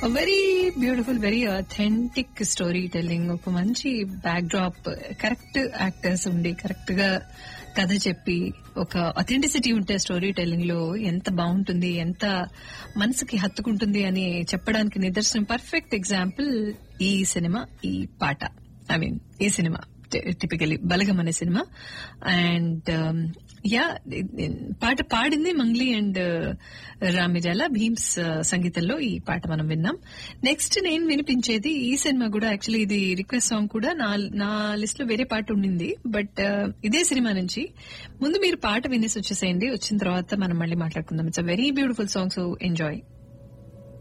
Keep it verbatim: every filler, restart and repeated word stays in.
Very beautiful, very authentic story telling, ఒక మంచి back drop, correct actors ఉండి correct గా కథ చెప్పి ఒక అథెంటిసిటీ ఉంటే స్టోరీ టెల్లింగ్ లో ఎంత బాగుంటుంది, ఎంత మనసుకి హత్తుకుంటుంది అని చెప్పడానికి నిదర్శనం, పర్ఫెక్ట్ ఎగ్జాంపుల్ ఈ సినిమా, ఈ పాట. ఐ మీన్ ఈ సినిమా టిపికలీ బలగం అనే సినిమా. అండ్ యా, పాట పాడింది మంగ్లీ అండ్ రామిజాల, భీమ్స్ సంగీతంలో ఈ పాట మనం విన్నాం. నెక్స్ట్ నేను వినిపించేది ఈ సినిమా కూడా, యాక్చువల్లీ ఇది రిక్వెస్ట్ సాంగ్ కూడా. నా నా లిస్ట్ లో వేరే పాట ఉండింది, బట్ ఇదే సినిమా నుంచి. ముందు మీరు పాట వినేసి వచ్చేసేయండి, వచ్చిన తర్వాత మనం మళ్ళీ మాట్లాడుకుందాం. It's a very beautiful song, so enjoy.